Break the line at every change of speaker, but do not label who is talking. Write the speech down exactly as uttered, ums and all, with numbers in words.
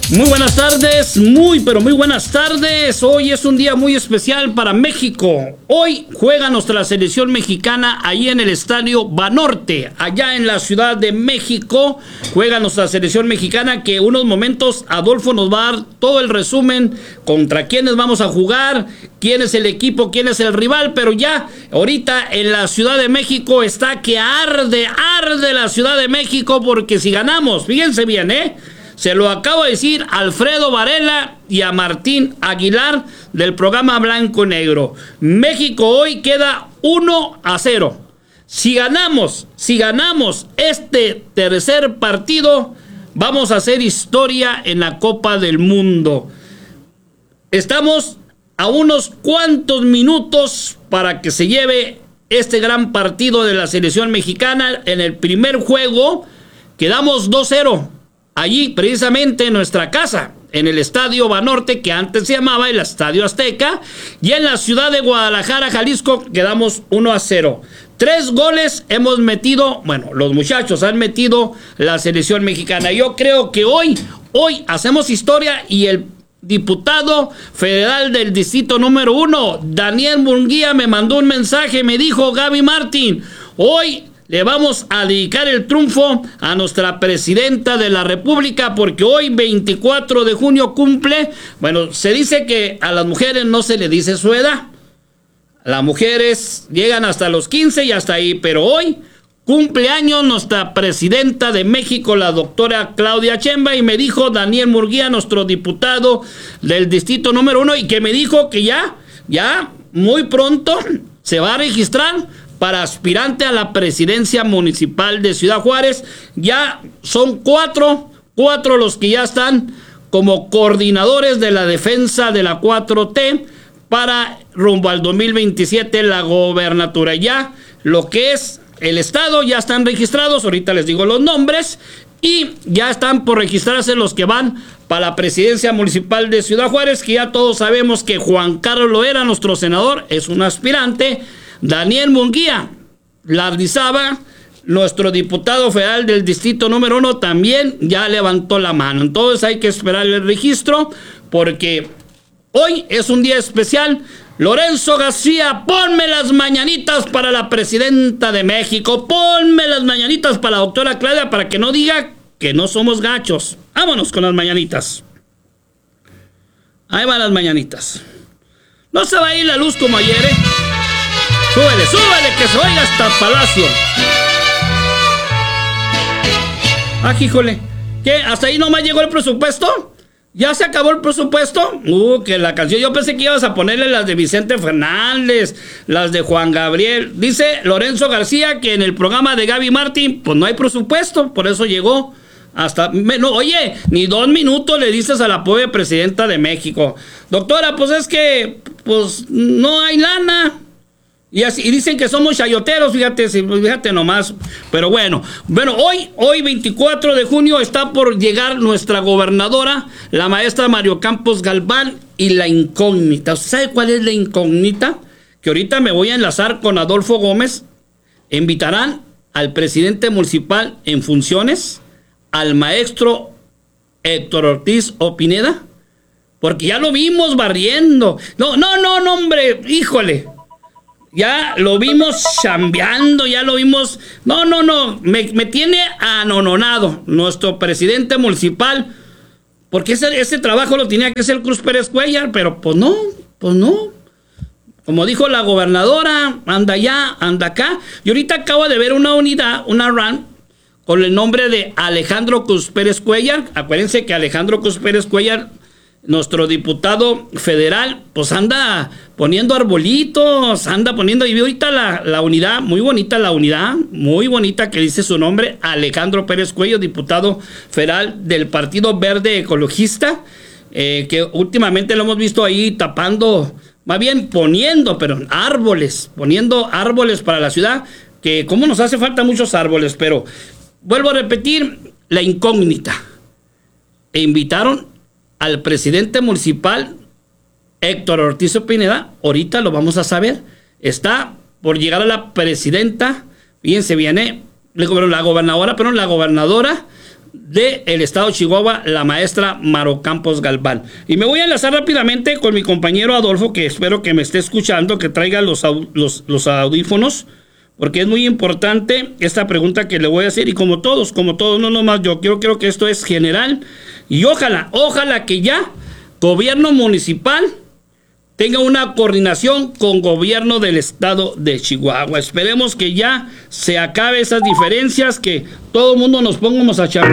Muy buenas tardes, muy pero muy buenas tardes. Hoy es un día muy especial para México. Hoy juega nuestra selección mexicana ahí en el estadio Banorte, allá en la Ciudad de México. Juega nuestra selección mexicana, que unos momentos Adolfo nos va a dar todo el resumen contra quiénes vamos a jugar, quién es el equipo, quién es el rival. Pero ya ahorita en la Ciudad de México está que arde, arde la Ciudad de México, porque si ganamos, fíjense bien, ¿eh? Se lo acabo de decir a Alfredo Varela y a Martín Aguilar del programa Blanco Negro. México hoy queda uno a cero. Si ganamos, si ganamos este tercer partido, vamos a hacer historia en la Copa del Mundo. Estamos a unos cuantos minutos para que se lleve este gran partido de la selección mexicana. En el primer juego quedamos dos cero. Allí, precisamente en nuestra casa, en el Estadio Banorte, que antes se llamaba el Estadio Azteca, y en la ciudad de Guadalajara, Jalisco, quedamos uno a cero. Tres goles hemos metido, bueno, los muchachos han metido la selección mexicana. Yo creo que hoy, hoy hacemos historia, y el diputado federal del distrito número uno, Daniel Munguía, me mandó un mensaje, me dijo: Gaby Martín, hoy le vamos a dedicar el triunfo a nuestra presidenta de la República, porque hoy, veinticuatro de junio, cumple. Bueno, se dice que a las mujeres no se le dice su edad. Las mujeres llegan hasta los quince y hasta ahí, pero hoy cumple años nuestra presidenta de México, la doctora Claudia Sheinbaum, y me dijo Daniel Munguía, nuestro diputado del distrito número uno, y que me dijo que ya, ya, muy pronto se va a registrar para aspirante a la presidencia municipal de Ciudad Juárez. Ya son cuatro, cuatro los que ya están como coordinadores de la defensa de la cuatro T para rumbo al dos mil veintisiete la gobernatura. Ya lo que es el estado ya están registrados, ahorita les digo los nombres, y ya están por registrarse los que van para la presidencia municipal de Ciudad Juárez, que ya todos sabemos que Juan Carlos Loera, nuestro senador, es un aspirante. Daniel Munguía Lardizábal, nuestro diputado federal del distrito número uno, también ya levantó la mano. Entonces hay que esperar el registro, porque hoy es un día especial. Lorenzo García, ponme las mañanitas para la presidenta de México, ponme las mañanitas para la doctora Claudia, para que no diga que no somos gachos. Vámonos con las mañanitas. Ahí van las mañanitas. No se va a ir la luz como ayer, ¿eh? Súbele, súbele, que se oiga hasta el Palacio. Ah, híjole. ¿Qué? ¿Hasta ahí nomás llegó el presupuesto? ¿Ya se acabó el presupuesto? Uh, que la canción. Yo pensé que ibas a ponerle las de Vicente Fernández, las de Juan Gabriel. Dice Lorenzo García que en el programa de Gaby Martín, pues no hay presupuesto, por eso llegó hasta... No, oye, ni dos minutos le dices a la pobre presidenta de México. Doctora, pues es que, pues, no hay lana. Y, así, y dicen que somos chayoteros, fíjate, fíjate nomás. Pero bueno, bueno, hoy, hoy veinticuatro de junio está por llegar nuestra gobernadora, la maestra Mario Campos Galván, y la incógnita. ¿Usted sabe cuál es la incógnita? Que ahorita me voy a enlazar con Adolfo Gómez. Invitarán al presidente municipal en funciones, al maestro Héctor Ortiz Pineda, porque ya lo vimos barriendo. No, no, no, no, hombre, híjole. Ya lo vimos chambeando, ya lo vimos. No, no, no, me, me tiene anononado nuestro presidente municipal, porque ese, ese trabajo lo tenía que hacer Cruz Pérez Cuellar, pero pues no, pues no. Como dijo la gobernadora, anda allá, anda acá. Y ahorita acabo de ver una unidad, una R A N, con el nombre de Alejandro Cruz Pérez Cuellar. Acuérdense que Alejandro Cruz Pérez Cuellar, nuestro diputado federal, pues anda poniendo arbolitos, anda poniendo, y ahorita la, la unidad, muy bonita la unidad, muy bonita, que dice su nombre, Alejandro Pérez Cuellar, diputado federal del Partido Verde Ecologista, eh, que últimamente lo hemos visto ahí tapando, más bien poniendo, pero árboles, poniendo árboles para la ciudad, que como nos hace falta muchos árboles. Pero vuelvo a repetir, la incógnita. E invitaron al presidente municipal, Héctor Ortiz Pineda. Ahorita lo vamos a saber. Está por llegar a la presidenta, fíjense bien, ¿eh? la gobernadora, pero la gobernadora del estado de Chihuahua, la maestra Maro Campos Galván. Y me voy a enlazar rápidamente con mi compañero Adolfo, que espero que me esté escuchando, que traiga los, los, los audífonos, porque es muy importante esta pregunta que le voy a hacer. Y como todos, como todos, no nomás yo, quiero, creo que esto es general. Y ojalá, ojalá que ya gobierno municipal tenga una coordinación con gobierno del estado de Chihuahua. Esperemos que ya se acabe esas diferencias, que todo el mundo nos pongamos a charlar.